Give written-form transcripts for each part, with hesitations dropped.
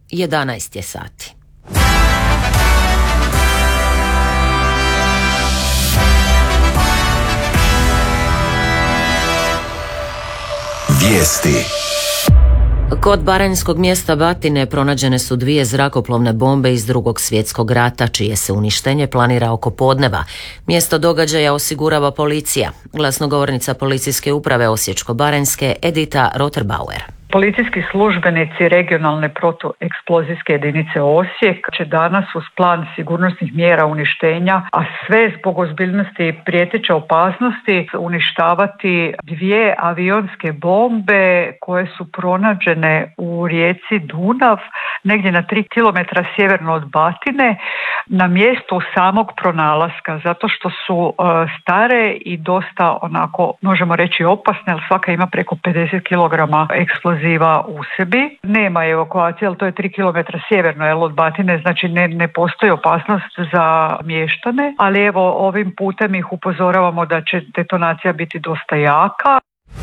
11 je sati. Vijesti. Kod baranjskog mjesta Batine pronađene su 2 zrakoplovne bombe iz Drugog svjetskog rata, čije se uništenje planira oko podneva. Mjesto događaja osigurava policija. Glasnogovornica policijske uprave Osječko-baranjske Edita Roterbauer. Policijski službenici regionalne protueksplozijske jedinice Osijek će danas uz plan sigurnosnih mjera uništenja, a sve zbog ozbiljnosti prijeteće opasnosti, uništavati 2 avionske bombe koje su pronađene u rijeci Dunav, negdje na 3 km sjeverno od Batine, na mjestu samog pronalaska, zato što su stare i dosta onako, možemo reći, opasne, jer svaka ima preko 50 kg eksploziva u sebi. Nema evakuacije, ali to je 3 km sjeverno od Batine, znači ne postoji opasnost za mještane, ali evo ovim putem ih upozoravamo da će detonacija biti dosta jaka.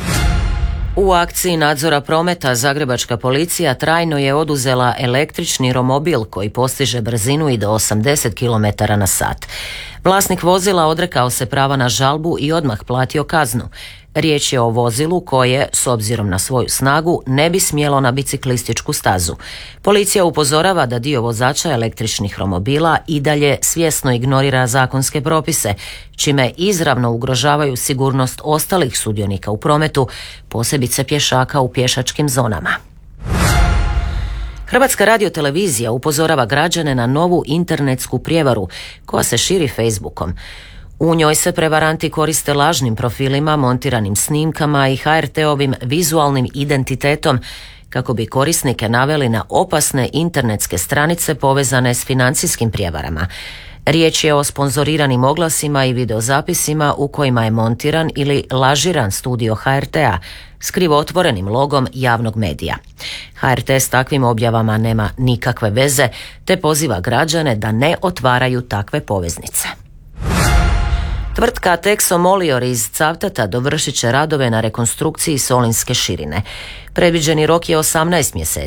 U akciji nadzora prometa zagrebačka policija trajno je oduzela električni romobil koji postiže brzinu i do 80 km/h. Vlasnik vozila odrekao se prava na žalbu i odmah platio kaznu. Riječ je o vozilu koje, s obzirom na svoju snagu, ne bi smjelo na biciklističku stazu. Policija upozorava da dio vozača električnih romobila i dalje svjesno ignorira zakonske propise, čime izravno ugrožavaju sigurnost ostalih sudionika u prometu, posebice pješaka u pješačkim zonama. Hrvatska radiotelevizija upozorava građane na novu internetsku prijevaru koja se širi Facebookom. U njoj se prevaranti koriste lažnim profilima, montiranim snimkama i HRT-ovim vizualnim identitetom kako bi korisnike naveli na opasne internetske stranice povezane s financijskim prijevarama. Riječ je o sponzoriranim oglasima i videozapisima u kojima je montiran ili lažiran studio HRT-a s krivotvorenim logom javnog medija. HRT s takvim objavama nema nikakve veze, te poziva građane da ne otvaraju takve poveznice. Tvrtka Texo Molior iz Cavtata dovršit će radove na rekonstrukciji Solinske širine. Predviđeni rok je 18 mjeseci.